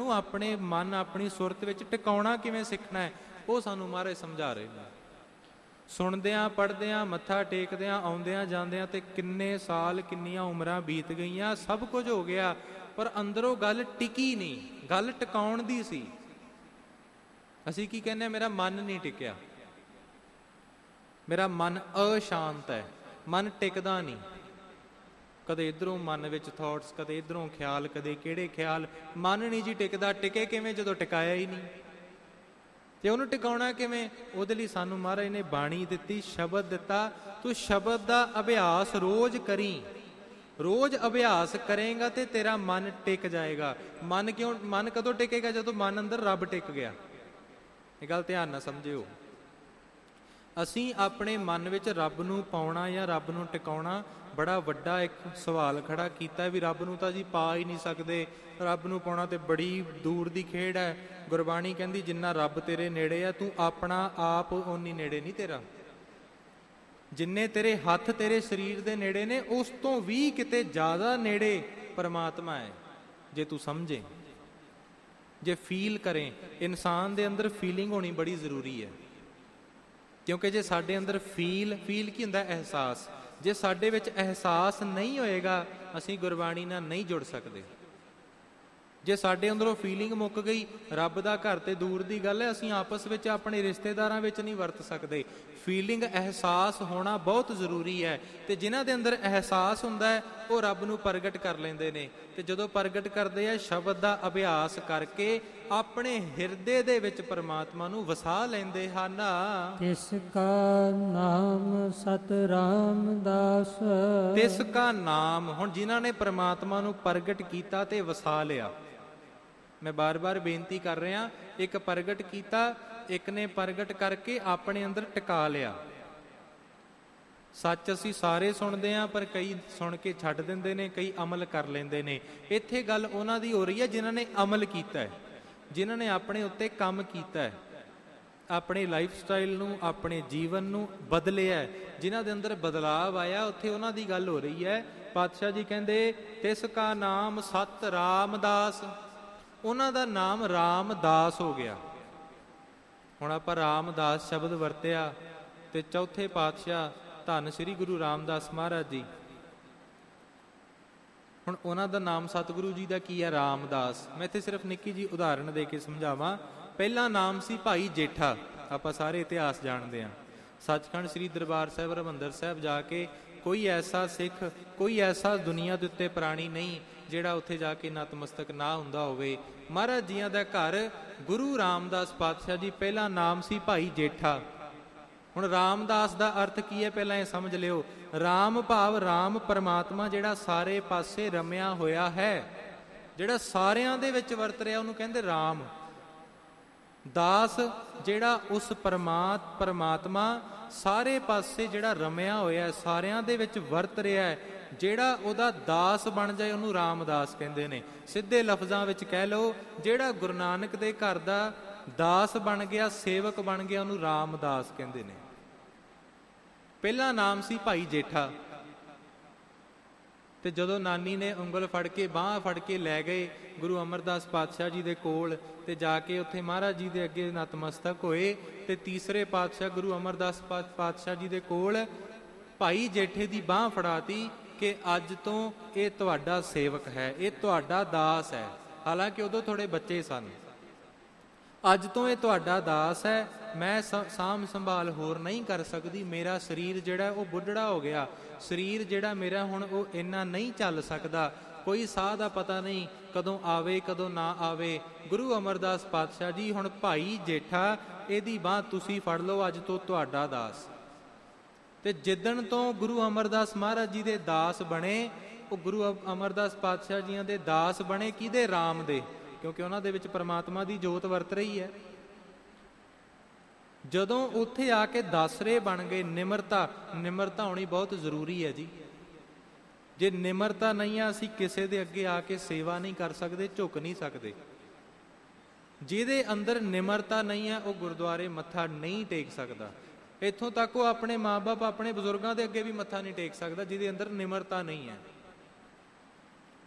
ਨੂੰ ਆਪਣੇ ਮਨ ਆਪਣੀ ਸੁਰਤ ਵਿੱਚ ਟਿਕਾਉਣਾ ਕਿਵੇਂ ਸਿੱਖਣਾ ਹੈ, ਉਹ ਸਾਨੂੰ ਮਹਾਰਾਜ ਸਮਝਾ ਰਹੇ ਨੇ। ਸੁਣਦਿਆਂ ਪੜ੍ਹਦਿਆਂ ਮੱਥਾ ਟੇਕਦਿਆਂ ਆਉਂਦਿਆਂ ਜਾਂਦਿਆਂ ਤੇ ਕਿੰਨੇ ਸਾਲ ਕਿੰਨੀਆਂ ਉਮਰਾਂ ਬੀਤ ਗਈਆਂ, ਸਭ ਕੁਝ ਹੋ ਗਿਆ, ਪਰ ਅੰਦਰੋਂ ਗੱਲ ਟਿਕੀ ਨਹੀਂ। ਗੱਲ ਟਿਕਾਉਣ ਦੀ ਸੀ। ਅਸੀਂ ਕੀ ਕਹਿੰਦੇ, ਮੇਰਾ ਮਨ ਨਹੀਂ ਟਿਕਿਆ, ਮੇਰਾ ਮਨ ਅਸ਼ਾਂਤ ਹੈ, ਮਨ ਟਿਕਦਾ ਨਹੀਂ। ਕਦੇ ਇੱਧਰੋਂ ਮਨ ਵਿੱਚ ਥੋਟਸ, ਕਦੇ ਇੱਧਰੋਂ ਖਿਆਲ, ਕਦੇ ਕਿਹੜੇ ਖਿਆਲ, ਮਨ ਨਹੀਂ ਜੀ ਟਿਕਦਾ। ਟਿਕੇ ਕਿਵੇਂ ਜਦੋਂ ਟਿਕਾਇਆ ਹੀ ਨਹੀਂ। ਤੇ ਉਹਨੂੰ ਟਿਕਾਉਣਾ ਕਿਵੇਂ? ਉਹਦੇ ਲਈ ਸਾਨੂੰ ਮਹਾਰਾਜ ਨੇ ਬਾਣੀ ਦਿੱਤੀ, ਸ਼ਬਦ ਦਿੱਤਾ। ਤੂੰ ਸ਼ਬਦ ਦਾ ਅਭਿਆਸ ਰੋਜ਼ ਕਰੀ। ਰੋਜ਼ ਅਭਿਆਸ ਕਰੇਗਾ ਤੇ ਤੇਰਾ ਮਨ ਟਿਕ ਜਾਏਗਾ। ਮਨ ਕਿਉਂ? ਮਨ ਕਦੋਂ ਟਿਕੇਗਾ? ਜਦੋਂ ਮਨ ਅੰਦਰ ਰੱਬ ਟਿਕ ਗਿਆ। ਇਹ ਗੱਲ ਧਿਆਨ ਨਾਲ ਸਮਝਿਓ। ਅਸੀਂ ਆਪਣੇ ਮਨ ਵਿੱਚ ਰੱਬ ਨੂੰ ਪਾਉਣਾ ਜਾਂ ਰੱਬ ਨੂੰ ਟਿਕਾਉਣਾ ਬੜਾ ਵੱਡਾ ਇੱਕ ਸਵਾਲ ਖੜਾ ਕੀਤਾ ਵੀ ਰੱਬ ਨੂੰ ਤਾਂ ਜੀ ਪਾ ਹੀ ਨਹੀਂ ਸਕਦੇ, ਰੱਬ ਨੂੰ ਪਾਉਣਾ ਤੇ ਬੜੀ ਦੂਰ ਦੀ ਖੇਡ ਹੈ। ਗੁਰਬਾਣੀ ਕਹਿੰਦੀ ਜਿੰਨਾ ਰੱਬ ਤੇਰੇ ਨੇੜੇ ਆ, ਤੂੰ ਆਪਣਾ ਆਪ ਓਨੀ ਨੇੜੇ ਨਹੀਂ ਤੇਰਾ। ਜਿੰਨੇ ਤੇਰੇ ਹੱਥ ਤੇਰੇ ਸਰੀਰ ਦੇ ਨੇੜੇ ਨੇ, ਉਸ ਤੋਂ ਵੀ ਕਿਤੇ ਜ਼ਿਆਦਾ ਨੇੜੇ ਪਰਮਾਤਮਾ ਹੈ, ਜੇ ਤੂੰ ਸਮਝੇ, ਜੇ ਫੀਲ ਕਰੇ। ਇਨਸਾਨ ਦੇ ਅੰਦਰ ਫੀਲਿੰਗ ਹੋਣੀ ਬੜੀ ਜ਼ਰੂਰੀ ਹੈ, ਕਿਉਂਕਿ ਜੇ ਸਾਡੇ ਅੰਦਰ ਫੀਲ ਕੀ ਹੁੰਦਾ? ਅਹਿਸਾਸ। ਜੇ ਸਾਡੇ ਵਿੱਚ ਅਹਿਸਾਸ ਨਹੀਂ ਹੋਏਗਾ, ਅਸੀਂ ਗੁਰਬਾਣੀ ਨਾਲ ਨਹੀਂ ਜੁੜ ਸਕਦੇ। ਜੇ ਸਾਡੇ ਅੰਦਰੋਂ ਫੀਲਿੰਗ ਮੁੱਕ ਗਈ, ਰੱਬ ਦਾ ਘਰ ਤੇ ਦੂਰ ਦੀ ਗੱਲ ਹੈ, ਅਸੀਂ ਆਪਸ ਵਿੱਚ ਆਪਣੇ ਰਿਸ਼ਤੇਦਾਰਾਂ ਵਿੱਚ ਨਹੀਂ ਵਰਤ ਸਕਦੇ। ਫੀਲਿੰਗ, ਅਹਿਸਾਸ ਹੋਣਾ ਬਹੁਤ ਜ਼ਰੂਰੀ ਹੈ। ਤੇ ਜਿਨ੍ਹਾਂ ਦੇ ਅੰਦਰ ਅਹਿਸਾਸ ਹੁੰਦਾ ਹੈ, ਉਹ ਰੱਬ ਨੂੰ ਪ੍ਰਗਟ ਕਰ ਲੈਂਦੇ ਨੇ। ਤੇ ਜਦੋਂ ਪ੍ਰਗਟ ਕਰਦੇ ਆ, ਸ਼ਬਦ ਦਾ ਅਭਿਆਸ ਕਰਕੇ ਆਪਣੇ ਹਿਰਦੇ ਦੇ ਵਿੱਚ ਪਰਮਾਤਮਾ ਨੂੰ ਵਸਾ ਲੈਂਦੇ ਹਨ। ਤਿਸ ਕਾ ਨਾਮ ਸਤ ਰਾਮਦਾਸ। ਤਿਸ ਕਾ ਨਾਮ। ਹੁਣ ਜਿਨ੍ਹਾਂ ਨੇ ਪਰਮਾਤਮਾ ਨੂੰ ਪ੍ਰਗਟ ਕੀਤਾ ਤੇ ਵਸਾ ਲਿਆ, ਮੈਂ ਬਾਰ-ਬਾਰ ਬੇਨਤੀ ਕਰ ਰਿਹਾ, ਇੱਕ ਪ੍ਰਗਟ ਕੀਤਾ, ਇੱਕ ਨੇ ਪ੍ਰਗਟ ਕਰਕੇ ਆਪਣੇ ਅੰਦਰ ਟਿਕਾ ਲਿਆ। ਸੱਚ ਅਸੀਂ ਸਾਰੇ ਸੁਣਦੇ ਹਾਂ, ਪਰ ਕਈ ਸੁਣ ਕੇ ਛੱਡ ਦਿੰਦੇ ਨੇ, ਕਈ ਅਮਲ ਕਰ ਲੈਂਦੇ ਨੇ। ਇੱਥੇ ਗੱਲ ਉਹਨਾਂ ਦੀ ਹੋ ਰਹੀ ਹੈ ਜਿਨ੍ਹਾਂ ਨੇ ਅਮਲ ਕੀਤਾ ਹੈ, ਜਿਨ੍ਹਾਂ ਨੇ ਆਪਣੇ ਉੱਤੇ ਕੰਮ ਕੀਤਾ ਹੈ, ਆਪਣੇ ਲਾਈਫ ਸਟਾਈਲ ਨੂੰ, ਆਪਣੇ ਜੀਵਨ ਨੂੰ ਬਦਲਿਆ, ਜਿਨ੍ਹਾਂ ਦੇ ਅੰਦਰ ਬਦਲਾਵ ਆਇਆ, ਉੱਥੇ ਉਹਨਾਂ ਦੀ ਗੱਲ ਹੋ ਰਹੀ ਹੈ। ਪਾਤਸ਼ਾਹ ਜੀ ਕਹਿੰਦੇ ਤਿਸ ਕਾ ਨਾਮ ਸਤ ਰਾਮਦਾਸ। ਉਹਨਾਂ ਦਾ ਨਾਮ ਰਾਮਦਾਸ ਹੋ ਗਿਆ। ਹੁਣ ਆਪਾਂ ਰਾਮਦਾਸ ਸ਼ਬਦ ਵਰਤਿਆ ਤੇ ਚੌਥੇ ਪਾਤਸ਼ਾਹ ਧੰਨ ਸ੍ਰੀ ਗੁਰੂ ਰਾਮਦਾਸ ਮਹਾਰਾਜ ਜੀ, ਹੁਣ ਉਹਨਾਂ ਦਾ ਨਾਮ ਸਤਿਗੁਰੂ ਜੀ ਦਾ ਕੀ ਹੈ? ਰਾਮਦਾਸ। ਮੈਂ ਇੱਥੇ ਸਿਰਫ ਨਿੱਕੀ ਜੀ ਉਦਾਹਰਣ ਦੇ ਕੇ ਸਮਝਾਵਾਂ। ਪਹਿਲਾ ਨਾਮ ਸੀ ਭਾਈ ਜੇਠਾ। ਆਪਾਂ ਸਾਰੇ ਇਤਿਹਾਸ ਜਾਣਦੇ ਹਾਂ। ਸੱਚਖੰਡ ਸ੍ਰੀ ਦਰਬਾਰ ਸਾਹਿਬ ਹਰਿਮੰਦਰ ਸਾਹਿਬ ਜਾ ਕੇ ਕੋਈ ਐਸਾ ਸਿੱਖ, ਕੋਈ ਐਸਾ ਦੁਨੀਆ ਦੇ ਉੱਤੇ ਪ੍ਰਾਣੀ ਨਹੀਂ ਜਿਹੜਾ ਉੱਥੇ ਜਾ ਕੇ ਨਤਮਸਤਕ ਨਾ ਹੁੰਦਾ ਹੋਵੇ। ਮਹਾਰਾਜ ਜੀਆਂ ਦਾ ਘਰ ਗੁਰੂ ਰਾਮਦਾਸ ਪਾਤਸ਼ਾਹ ਜੀ, ਪਹਿਲਾ ਨਾਮ ਸੀ ਭਾਈ ਜੇਠਾ। ਹੁਣ ਰਾਮਦਾਸ ਦਾ ਅਰਥ ਕੀ ਹੈ? ਪਹਿਲਾਂ ਇਹ ਸਮਝ ਲਿਓ। ਰਾਮ ਭਾਵ ਰਾਮ ਪਰਮਾਤਮਾ ਜਿਹੜਾ ਸਾਰੇ ਪਾਸੇ ਰਮਿਆ ਹੋਇਆ ਹੈ, ਜਿਹੜਾ ਸਾਰਿਆਂ ਦੇ ਵਿੱਚ ਵਰਤ ਰਿਹਾ, ਉਹਨੂੰ ਕਹਿੰਦੇ ਰਾਮ। ਦਾਸ ਜਿਹੜਾ ਉਸ ਪਰਮਾਤਮਾ ਸਾਰੇ ਪਾਸੇ ਜਿਹੜਾ ਰਮਿਆ ਹੋਇਆ, ਸਾਰਿਆਂ ਦੇ ਵਿੱਚ ਵਰਤ ਰਿਹਾ ਹੈ, ਜਿਹੜਾ ਉਹਦਾ ਦਾਸ ਬਣ ਜਾਏ, ਉਹਨੂੰ ਰਾਮਦਾਸ ਕਹਿੰਦੇ ਨੇ। ਸਿੱਧੇ ਲਫ਼ਜ਼ਾਂ ਵਿੱਚ ਕਹਿ ਲਓ, ਜਿਹੜਾ ਗੁਰੂ ਨਾਨਕ ਦੇ ਘਰ ਦਾ ਦਾਸ ਬਣ ਗਿਆ, ਸੇਵਕ ਬਣ ਗਿਆ, ਉਹਨੂੰ ਰਾਮਦਾਸ ਕਹਿੰਦੇ ਨੇ। ਪਹਿਲਾ ਨਾਮ ਸੀ ਭਾਈ ਜੇਠਾ। ਤੇ ਜਦੋਂ ਨਾਨੀ ਨੇ ਉਂਗਲ ਫੜ ਕੇ, ਬਾਂਹ ਫੜ ਕੇ ਲੈ ਗਏ ਗੁਰੂ ਅਮਰਦਾਸ ਪਾਤਸ਼ਾਹ ਜੀ ਦੇ ਕੋਲ, ਤੇ ਜਾ ਕੇ ਉੱਥੇ ਮਹਾਰਾਜ ਜੀ ਦੇ ਅੱਗੇ ਨਤਮਸਤਕ ਹੋਏ, ਤੇ ਤੀਸਰੇ ਪਾਤਸ਼ਾਹ ਗੁਰੂ ਅਮਰਦਾਸ ਪਾਤਸ਼ਾਹ ਜੀ ਦੇ ਕੋਲ ਭਾਈ ਜੇਠੇ ਦੀ ਬਾਂਹ ਫੜਾਤੀ ਕਿ ਅੱਜ ਤੋਂ ਇਹ ਤੁਹਾਡਾ ਸੇਵਕ ਹੈ, ਇਹ ਤੁਹਾਡਾ ਦਾਸ ਹੈ। ਹਾਲਾਂਕਿ ਉਦੋਂ ਥੋੜੇ ਬੱਚੇ ਸਨ। ਅੱਜ ਤੋਂ ਇਹ ਤੁਹਾਡਾ ਦਾਸ ਹੈ, ਮੈਂ ਸਾਂਭ ਸੰਭਾਲ ਹੋਰ ਨਹੀਂ ਕਰ ਸਕਦੀ। ਮੇਰਾ ਸਰੀਰ ਜਿਹੜਾ ਉਹ ਬੁੱਢੜਾ ਹੋ ਗਿਆ, ਸਰੀਰ ਜਿਹੜਾ ਮੇਰਾ ਹੁਣ ਉਹ ਇੰਨਾ ਨਹੀਂ ਚੱਲ ਸਕਦਾ, ਕੋਈ ਸਾਹ ਦਾ ਪਤਾ ਨਹੀਂ ਕਦੋਂ ਆਵੇ ਕਦੋਂ ਨਾ ਆਵੇ। ਗੁਰੂ ਅਮਰਦਾਸ ਪਾਤਸ਼ਾਹ ਜੀ, ਹੁਣ ਭਾਈ ਜੇਠਾ ਇਹਦੀ ਬਾਂਹ ਤੁਸੀਂ ਫੜ ਲਓ, ਅੱਜ ਤੋਂ ਤੁਹਾਡਾ ਦਾਸ। ਤੇ ਜਿੱਦਣ ਤੋਂ ਗੁਰੂ ਅਮਰਦਾਸ ਮਹਾਰਾਜ ਜੀ ਦੇ ਦਾਸ ਬਣੇ, ਉਹ ਗੁਰੂ ਅਮਰਦਾਸ ਪਾਤਸ਼ਾਹ ਜੀਆਂ ਦੇ ਦਾਸ ਬਣੇ ਕਿਹਦੇ? ਰਾਮ ਦੇ, ਕਿਉਂਕਿ ਉਹਨਾਂ ਦੇ ਵਿੱਚ ਪਰਮਾਤਮਾ ਦੀ ਜੋਤ ਵਰਤ ਰਹੀ ਹੈ। ਜਦੋਂ ਉੱਥੇ ਆ ਕੇ ਦਾਸਰੇ ਬਣ ਗਏ, ਨਿਮਰਤਾ ਹੋਣੀ ਬਹੁਤ ਜ਼ਰੂਰੀ ਹੈ ਜੀ। ਜੇ ਨਿਮਰਤਾ ਨਹੀਂ ਆ, ਅਸੀਂ ਕਿਸੇ ਦੇ ਅੱਗੇ ਆ ਕੇ ਸੇਵਾ ਨਹੀਂ ਕਰ ਸਕਦੇ, ਝੁਕ ਨਹੀਂ ਸਕਦੇ। ਜਿਹਦੇ ਅੰਦਰ ਨਿਮਰਤਾ ਨਹੀਂ ਹੈ, ਉਹ ਗੁਰਦੁਆਰੇ ਮੱਥਾ ਨਹੀਂ ਟੇਕ ਸਕਦਾ। ਇੱਥੋਂ ਤੱਕ ਉਹ ਆਪਣੇ ਮਾਂ-ਬਾਪ, ਆਪਣੇ ਬਜ਼ੁਰਗਾਂ ਦੇ ਅੱਗੇ ਵੀ ਮੱਥਾ ਨਹੀਂ ਟੇਕ ਸਕਦਾ, ਜਿਹਦੇ ਅੰਦਰ ਨਿਮਰਤਾ ਨਹੀਂ ਹੈ।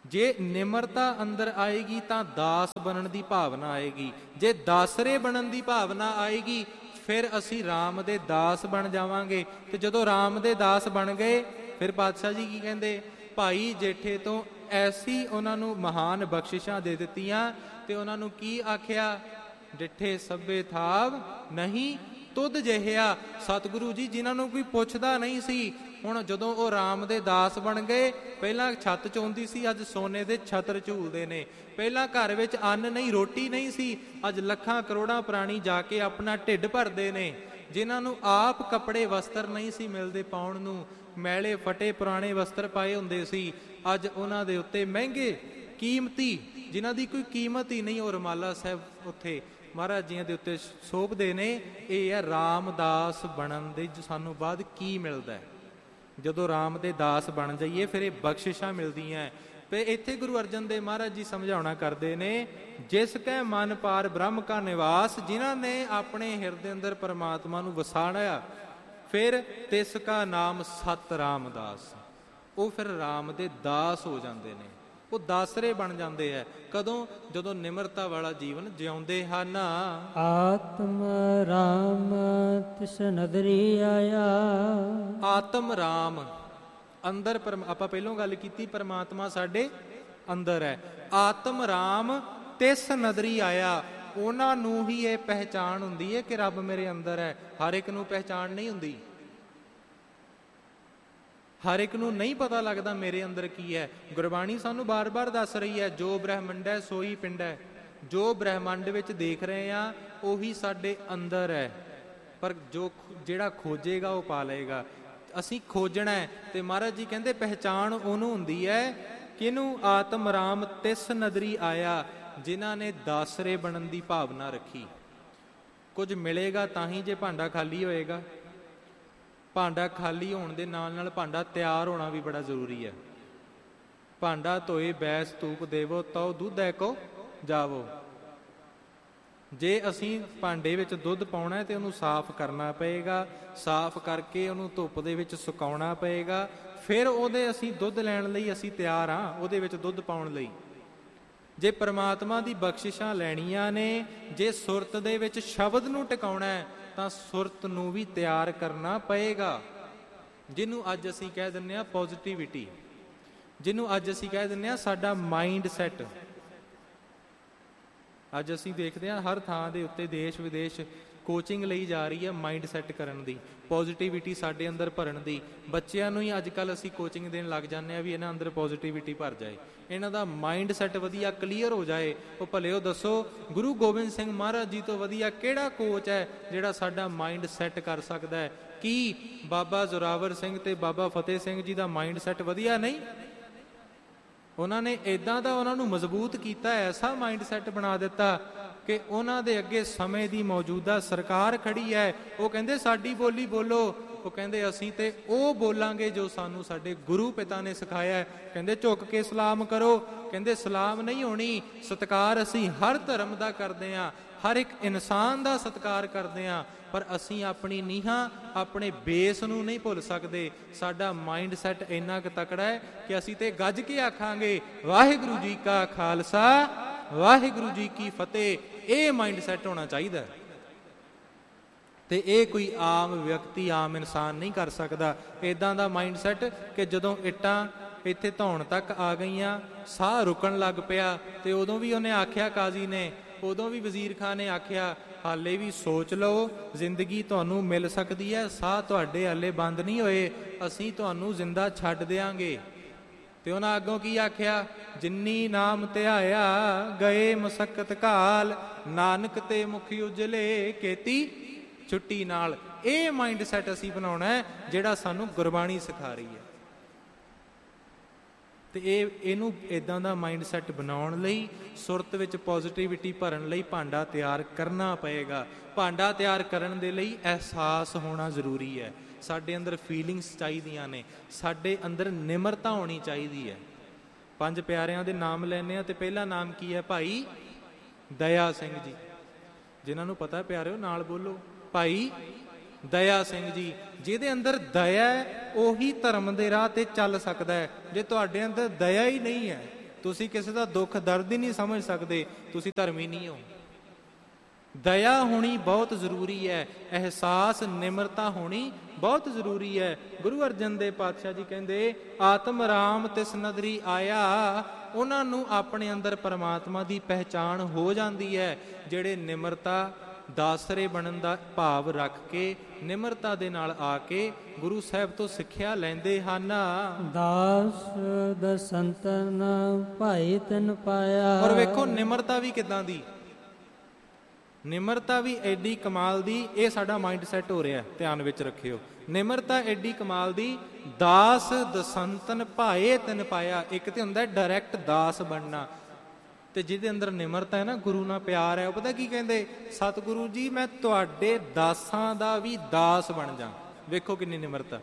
ਜੇ ਨਿਮਰਤਾ ਅੰਦਰ ਆਏਗੀ ਤਾਂ ਦਾਸ ਬਣਨ ਦੀ ਭਾਵਨਾ ਆਏਗੀ। ਜੇ ਦਾਸਰੇ ਬਣਨ ਦੀ ਭਾਵਨਾ ਆਏਗੀ ਫਿਰ ਅਸੀਂ ਰਾਮ ਦੇ ਦਾਸ ਬਣ ਜਾਵਾਂਗੇ। ਤੇ ਜਦੋਂ ਰਾਮ ਦੇ ਦਾਸ ਬਣ ਗਏ ਫਿਰ ਪਾਤਸ਼ਾਹ ਜੀ ਕੀ ਕਹਿੰਦੇ, ਭਾਈ ਜੇਠੇ ਤੋਂ ਐਸੀ ਉਹਨਾਂ ਨੂੰ ਮਹਾਨ ਬਖਸ਼ਿਸ਼ਾਂ ਦੇ ਦਿੱਤੀਆਂ ਤੇ ਉਹਨਾਂ ਨੂੰ ਕੀ ਆਖਿਆ, ਡਿੱਠੇ ਸਭੇ ਥਾਵ ਨਹੀਂ ਤੁਧ ਜਿਹਾ। ਸਤਿਗੁਰੂ ਜੀ ਜਿਨ੍ਹਾਂ ਨੂੰ ਕੋਈ ਪੁੱਛਦਾ ਨਹੀਂ ਸੀ, ਹੁਣ ਜਦੋਂ ਉਹ ਰਾਮ ਦੇ ਦਾਸ ਬਣ ਗਏ, ਪਹਿਲਾਂ ਛੱਤ ਚੋਂਦੀ ਸੀ, ਅੱਜ ਸੋਨੇ ਦੇ ਛਤਰ ਝੂਲਦੇ ਨੇ। ਪਹਿਲਾਂ ਘਰ ਵਿੱਚ ਅੰਨ ਨਹੀਂ, ਰੋਟੀ ਨਹੀਂ ਸੀ, ਅੱਜ ਲੱਖਾਂ ਕਰੋੜਾਂ ਪ੍ਰਾਣੀ ਜਾ ਕੇ ਆਪਣਾ ਢਿੱਡ ਭਰਦੇ ਨੇ। ਜਿਨ੍ਹਾਂ ਨੂੰ ਆਪ ਕੱਪੜੇ ਵਸਤਰ ਨਹੀਂ ਸੀ ਮਿਲਦੇ ਪਾਉਣ ਨੂੰ, ਮੈਲੇ ਫਟੇ ਪੁਰਾਣੇ ਵਸਤਰ ਪਾਏ ਹੁੰਦੇ ਸੀ, ਅੱਜ ਉਹਨਾਂ ਦੇ ਉੱਤੇ ਮਹਿੰਗੇ ਕੀਮਤੀ, ਜਿਨ੍ਹਾਂ ਦੀ ਕੋਈ ਕੀਮਤ ਹੀ ਨਹੀਂ, ਉਹ ਰੁਮਾਲਾ ਸਾਹਿਬ ਉੱਥੇ ਮਹਾਰਾਜ ਜੀਆਂ ਦੇ ਉੱਤੇ ਸੋਭਦੇ ਨੇ। ਇਹ ਹੈ ਰਾਮਦਾਸ ਬਣਨ ਦੇ ਸਾਨੂੰ ਬਾਅਦ ਕੀ ਮਿਲਦਾ। ਜਦੋਂ ਰਾਮ ਦੇ ਦਾਸ ਬਣ ਜਾਈਏ ਫਿਰ ਇਹ ਬਖਸ਼ਿਸ਼ਾਂ ਮਿਲਦੀਆਂ। ਤੇ ਇੱਥੇ ਗੁਰੂ ਅਰਜਨ ਦੇਵ ਮਹਾਰਾਜ ਜੀ ਸਮਝਾਉਣਾ ਕਰਦੇ ਨੇ, ਜਿਸ ਕੈ ਮਨ ਪਾਰ ਬ੍ਰਹਮ ਕਾ ਨਿਵਾਸ, ਜਿਨ੍ਹਾਂ ਨੇ ਆਪਣੇ ਹਿਰਦੇ ਅੰਦਰ ਪਰਮਾਤਮਾ ਨੂੰ ਵਸਾੜਿਆ, ਫਿਰ ਤਿਸ ਕਾ ਨਾਮ ਸਤ ਰਾਮਦਾਸ, ਉਹ ਫਿਰ ਰਾਮ ਦੇ ਦਾਸ ਹੋ ਜਾਂਦੇ ਨੇ, ਉਹ ਦਾਸਰੇ ਬਣ ਜਾਂਦੇ ਹੈ। ਕਦੋਂ? ਜਦੋਂ ਨਿਮਰਤਾ ਵਾਲਾ ਜੀਵਨ ਜਿਉਂਦੇ ਹਨ। ਆਤਮ ਰਾਮ ਤਿਸ ਨਦਰੀ ਆਇਆ। ਆਤਮ ਰਾਮ ਅੰਦਰ, ਆਪਾਂ ਪਹਿਲੋਂ ਗੱਲ ਕੀਤੀ ਪਰਮਾਤਮਾ ਸਾਡੇ ਅੰਦਰ ਹੈ। ਆਤਮ ਰਾਮ ਤਿਸ ਨਦਰੀ ਆਇਆ, ਉਹਨਾਂ ਨੂੰ ਹੀ ਇਹ ਪਹਿਚਾਣ ਹੁੰਦੀ ਹੈ ਕਿ ਰੱਬ ਮੇਰੇ ਅੰਦਰ ਹੈ। ਹਰ ਇੱਕ ਨੂੰ ਪਹਿਚਾਣ ਨਹੀਂ ਹੁੰਦੀ, ਹਰ ਇੱਕ ਨੂੰ ਨਹੀਂ ਪਤਾ ਲੱਗਦਾ ਮੇਰੇ ਅੰਦਰ ਕੀ ਹੈ। ਗੁਰਬਾਣੀ ਸਾਨੂੰ ਬਾਰ-ਬਾਰ ਦੱਸ ਰਹੀ ਹੈ, ਜੋ ਬ੍ਰਹਮੰਡ ਹੈ ਸੋਈ ਪਿੰਡ ਹੈ। ਜੋ ਬ੍ਰਹਮੰਡ ਵਿੱਚ ਦੇਖ ਰਹੇ ਹਾਂ ਉਹੀ ਸਾਡੇ ਅੰਦਰ ਹੈ, ਪਰ ਜਿਹੜਾ ਖੋਜੇਗਾ ਉਹ ਪਾ ਲਏਗਾ। ਅਸੀਂ ਖੋਜਣਾ ਹੈ। ਤੇ ਮਹਾਰਾਜ ਜੀ ਕਹਿੰਦੇ ਪਹਿਚਾਣ ਉਹਨੂੰ ਹੁੰਦੀ ਹੈ ਕਿਹਨੂੰ? ਆਤਮ ਰਾਮ ਤਿਸ ਨਦਰੀ ਆਇਆ, ਜਿਨ੍ਹਾਂ ਨੇ ਦਾਸਰੇ ਬਣਨ ਦੀ ਭਾਵਨਾ ਰੱਖੀ। ਕੁਝ ਮਿਲੇਗਾ ਤਾਂ ਹੀ, ਜੇ ਭਾਂਡਾ ਖਾਲੀ ਹੋਏਗਾ। ਭਾਂਡਾ ਖਾਲੀ ਹੋਣ ਦੇ ਨਾਲ ਨਾਲ ਭਾਂਡਾ ਤਿਆਰ ਹੋਣਾ ਵੀ ਬੜਾ ਜ਼ਰੂਰੀ ਹੈ। ਭਾਂਡਾ ਧੋਏ ਬੈਸ ਧੂਪ ਦੇਵੋ, ਤਉ ਦੁੱਧ ਐਕੋ ਜਾਵੋ। ਜੇ ਅਸੀਂ ਭਾਂਡੇ ਵਿੱਚ ਦੁੱਧ ਪਾਉਣਾ ਹੈ ਤੇ ਉਹਨੂੰ ਸਾਫ਼ ਕਰਨਾ ਪਏਗਾ, ਸਾਫ਼ ਕਰਕੇ ਉਹਨੂੰ ਧੁੱਪ ਦੇ ਵਿੱਚ ਸੁਕਾਉਣਾ ਪਏਗਾ, ਫਿਰ ਉਹਦੇ ਅਸੀਂ ਦੁੱਧ ਲੈਣ ਲਈ ਅਸੀਂ ਤਿਆਰ ਹਾਂ, ਉਹਦੇ ਵਿੱਚ ਦੁੱਧ ਪਾਉਣ ਲਈ। ਜੇ ਪਰਮਾਤਮਾ ਦੀ ਬਖਸ਼ਿਸ਼ਾਂ ਲੈਣੀਆਂ ਨੇ, ਜੇ ਸੁਰਤ ਦੇ ਵਿੱਚ ਸ਼ਬਦ ਨੂੰ ਟਿਕਾਉਣਾ ਹੈ ਤਾਂ ਸੁਰਤ ਨੂੰ ਵੀ ਤਿਆਰ ਕਰਨਾ ਪਏਗਾ। ਜਿਹਨੂੰ ਅੱਜ ਅਸੀਂ ਕਹਿ ਦਿੰਦੇ ਹਾਂ ਪੋਜ਼ਿਟਿਵਿਟੀ, ਜਿਹਨੂੰ ਅੱਜ ਅਸੀਂ ਕਹਿ ਦਿੰਦੇ ਹਾਂ ਸਾਡਾ ਮਾਈਂਡ ਸੈੱਟ। ਅੱਜ ਅਸੀਂ ਦੇਖਦੇ ਹਾਂ ਹਰ ਥਾਂ ਦੇ ਉੱਤੇ ਦੇਸ਼ ਵਿਦੇਸ਼ ਕੋਚਿੰਗ ਲਈ ਜਾ ਰਹੀ ਹੈ ਮਾਈਂਡ ਸੈੱਟ ਕਰਨ ਦੀ, ਪੋਜ਼ਿਟਿਵਿਟੀ ਸਾਡੇ ਅੰਦਰ ਭਰਨ ਦੀ। ਬੱਚਿਆਂ ਨੂੰ ਹੀ ਅੱਜ ਕੱਲ੍ਹ ਅਸੀਂ ਕੋਚਿੰਗ ਦੇਣ ਲੱਗ ਜਾਂਦੇ ਹਾਂ ਵੀ ਇਹਨਾਂ ਅੰਦਰ ਪੋਜ਼ਿਟਿਵਿਟੀ ਭਰ ਜਾਏ, ਇਹਨਾਂ ਦਾ ਮਾਈਂਡ ਸੈੱਟ ਵਧੀਆ ਕਲੀਅਰ ਹੋ ਜਾਏ। ਉਹ ਭਲੇ ਉਹ ਦੱਸੋ ਗੁਰੂ ਗੋਬਿੰਦ ਸਿੰਘ ਮਹਾਰਾਜ ਜੀ ਤੋਂ ਵਧੀਆ ਕਿਹੜਾ ਕੋਚ ਹੈ ਜਿਹੜਾ ਸਾਡਾ ਮਾਈਂਡ ਸੈੱਟ ਕਰ ਸਕਦਾ ਹੈ? ਕੀ ਬਾਬਾ ਜ਼ੋਰਾਵਰ ਸਿੰਘ ਤੇ ਬਾਬਾ ਫਤਿਹ ਸਿੰਘ ਜੀ ਦਾ ਮਾਈਂਡ ਸੈੱਟ ਵਧੀਆ ਨਹੀਂ? ਉਹਨਾਂ ਨੇ ਇੱਦਾਂ ਦਾ ਉਹਨਾਂ ਨੂੰ ਮਜ਼ਬੂਤ ਕੀਤਾ, ਐਸਾ ਮਾਈਂਡ ਸੈੱਟ ਬਣਾ ਦਿੱਤਾ ਕਿ ਉਹਨਾਂ ਦੇ ਅੱਗੇ ਸਮੇਂ ਦੀ ਮੌਜੂਦਾ ਸਰਕਾਰ ਖੜੀ ਹੈ। ਉਹ ਕਹਿੰਦੇ ਸਾਡੀ ਬੋਲੀ ਬੋਲੋ, ਉਹ ਕਹਿੰਦੇ ਅਸੀਂ ਤੇ ਉਹ ਬੋਲਾਂਗੇ ਜੋ ਸਾਨੂੰ ਸਾਡੇ ਗੁਰੂ ਪਿਤਾ ਨੇ ਸਿਖਾਇਆ ਹੈ। ਕਹਿੰਦੇ ਝੁੱਕ ਕੇ ਸਲਾਮ ਕਰੋ, ਕਹਿੰਦੇ ਸਲਾਮ ਨਹੀਂ ਹੋਣੀ, ਸਤਿਕਾਰ ਅਸੀਂ ਹਰ ਧਰਮ ਦਾ ਕਰਦੇ ਹਾਂ, ਹਰ ਇੱਕ ਇਨਸਾਨ ਦਾ ਸਤਿਕਾਰ ਕਰਦੇ ਹਾਂ, ਪਰ ਅਸੀਂ ਆਪਣੀ ਨੀਹਾਂ, ਆਪਣੇ ਬੇਸ ਨੂੰ ਨਹੀਂ ਭੁੱਲ ਸਕਦੇ। ਸਾਡਾ ਮਾਈਂਡ ਸੈੱਟ ਇੰਨਾ ਕੁ ਤਕੜਾ ਹੈ ਕਿ ਅਸੀਂ ਤੇ ਗੱਜ ਕੇ ਆਖਾਂਗੇ ਵਾਹਿਗੁਰੂ ਜੀ ਕਾ ਖਾਲਸਾ ਵਾਹਿਗੁਰੂ ਜੀ ਕੀ ਫਤਿਹ। ਇਹ ਮਾਈਂਡ ਸੈੱਟ ਹੋਣਾ ਚਾਹੀਦਾ ਤੇ ਇਹ ਕੋਈ ਆਮ ਵਿਅਕਤੀ, ਆਮ ਇਨਸਾਨ ਨਹੀਂ ਕਰ ਸਕਦਾ। ਇੱਦਾਂ ਦਾ ਮਾਈਂਡ ਸੈੱਟ ਕਿ ਜਦੋਂ ਇੱਟਾਂ ਇੱਥੇ ਧੌਣ ਤੱਕ ਆ ਗਈਆਂ, ਸਾਹ ਰੁਕਣ ਲੱਗ ਪਿਆ, ਤੇ ਉਦੋਂ ਵੀ ਉਹਨੇ ਆਖਿਆ, ਕਾਜ਼ੀ ਨੇ, ਉਦੋਂ ਵੀ ਵਜ਼ੀਰ ਖਾਨ ਨੇ ਆਖਿਆ, ਹਾਲੇ ਵੀ ਸੋਚ ਲਓ, ਜ਼ਿੰਦਗੀ ਤੁਹਾਨੂੰ ਮਿਲ ਸਕਦੀ ਹੈ, ਸਾਹ ਤੁਹਾਡੇ ਹਾਲੇ ਬੰਦ ਨਹੀਂ ਹੋਏ, ਅਸੀਂ ਤੁਹਾਨੂੰ ਜ਼ਿੰਦਾ ਛੱਡ ਦਿਆਂਗੇ। ਤੇ ਉਹਨਾਂ ਅੱਗੋਂ ਕੀ ਆਖਿਆ? ਜਿੰਨੀ ਨਾਮ ਧਿਆਇਆ ਗਏ ਮੁਸੱਕਤ ਘਾਲ, ਨਾਨਕ ਤੇ ਮੁਖ ਉਜਲੇ ਕੀਤੀ ਛੁੱਟੀ ਨਾਲ। ਇਹ ਮਾਈਂਡ ਸੈੱਟ ਅਸੀਂ ਬਣਾਉਣਾ ਹੈ ਜਿਹੜਾ ਸਾਨੂੰ ਗੁਰਬਾਣੀ ਸਿਖਾ ਰਹੀ ਹੈ। ਤੇ ਇਹਨੂੰ ਇੱਦਾਂ ਦਾ ਮਾਈਂਡ ਸੈੱਟ ਬਣਾਉਣ ਲਈ, ਸੁਰਤ ਵਿੱਚ ਪੋਜ਼ਿਟਿਵਿਟੀ ਭਰਨ ਲਈ ਭਾਂਡਾ ਤਿਆਰ ਕਰਨਾ ਪਏਗਾ। ਭਾਂਡਾ ਤਿਆਰ ਕਰਨ ਦੇ ਲਈ ਅਹਿਸਾਸ ਹੋਣਾ ਜ਼ਰੂਰੀ ਹੈ। ਸਾਡੇ ਅੰਦਰ ਫੀਲਿੰਗਸ ਚਾਹੀਦੀਆਂ ਨੇ, ਸਾਡੇ ਅੰਦਰ ਨਿਮਰਤਾ ਹੋਣੀ ਚਾਹੀਦੀ ਹੈ। 5 ਪਿਆਰਿਆਂ ਦੇ ਨਾਮ ਲੈਂਦੇ ਹਾਂ ਤੇ ਪਹਿਲਾ ਨਾਮ ਕੀ ਹੈ? ਭਾਈ ਦਇਆ ਸਿੰਘ ਜੀ। ਜਿਨ੍ਹਾਂ ਨੂੰ ਪਤਾ ਪਿਆਰਿਓ ਨਾਲ ਬੋਲੋ, ਭਾਈ ਦਇਆ ਸਿੰਘ ਜੀ। ਜਿਹਦੇ ਅੰਦਰ ਦਇਆ ਹੈ ਉਹੀ ਧਰਮ ਦੇ ਰਾਹ ਤੇ ਚੱਲ ਸਕਦਾ ਹੈ। ਜੇ ਤੁਹਾਡੇ ਅੰਦਰ ਦਇਆ ਹੀ ਨਹੀਂ ਹੈ, ਤੁਸੀਂ ਕਿਸੇ ਦਾ ਦੁੱਖ ਦਰਦ ਹੀ ਨਹੀਂ ਸਮਝ ਸਕਦੇ, ਤੁਸੀਂ ਧਰਮੀ ਨਹੀਂ ਹੋ। ਦਇਆ ਹੋਣੀ ਬਹੁਤ ਜ਼ਰੂਰੀ ਹੈ, ਅਹਿਸਾਸ ਨਿਮਰਤਾ ਹੋਣੀ ਬਹੁਤ ਜ਼ਰੂਰੀ ਹੈ। ਗੁਰੂ ਅਰਜਨ ਦੇਵ ਪਾਤਸ਼ਾਹ ਜੀ ਕਹਿੰਦੇ ਆਤਮ ਰਾਮ ਤਿਸ ਨਦਰੀ ਆਇਆ, ਉਹਨਾਂ ਨੂੰ ਆਪਣੇ ਅੰਦਰ ਪਰਮਾਤਮਾ ਦੀ ਪਹਿਚਾਣ ਹੋ ਜਾਂਦੀ ਹੈ ਜਿਹੜੇ ਨਿਮਰਤਾ ਦਾਸਰੇ ਬਣਨ ਦਾ ਭਾਵ ਰੱਖ ਕੇ ਨਿਮਰਤਾ ਦੇ ਨਾਲ ਆ ਕੇ ਗੁਰੂ ਸਾਹਿਬ ਤੋਂ ਸਿੱਖਿਆ ਲੈਂਦੇ ਹਨ। ਦਾਸ ਦਸੰਤਨ ਭਾਈ ਤਨ ਪਾਇਆ। ਔਰ ਵੇਖੋ ਨਿਮਰਤਾ ਵੀ ਕਿੱਦਾਂ ਦੀ, ਨਿਮਰਤਾ ਵੀ ਐਡੀ ਕਮਾਲ ਦੀ। ਇਹ ਸਾਡਾ ਮਾਈਂਡ ਸੈਟ ਹੋ ਰਿਹਾ, ਧਿਆਨ ਵਿੱਚ ਰੱਖਿਓ। ਨਿਮਰਤਾ ਐਡੀ ਕਮਾਲ ਦੀ, ਦਾਸ ਦਸੰਤਨ ਭਾਏ ਤਨ ਪਾਇਆ। ਇੱਕ ਤੇ ਹੁੰਦਾ ਡਾਇਰੈਕਟ ਦਾਸ ਬਣਨਾ, ਤੇ ਜਿਹਦੇ ਅੰਦਰ ਨਿਮਰਤਾ ਹੈ ਨਾ, ਗੁਰੂ ਨਾਲ ਪਿਆਰ ਹੈ, ਉਹ ਪਤਾ ਕੀ ਕਹਿੰਦੇ, ਸਤਿਗੁਰੂ ਜੀ ਮੈਂ ਤੁਹਾਡੇ ਦਾਸਾਂ ਦਾ ਵੀ ਦਾਸ ਬਣ ਜਾ। ਵੇਖੋ ਕਿੰਨੀ ਨਿਮਰਤਾ।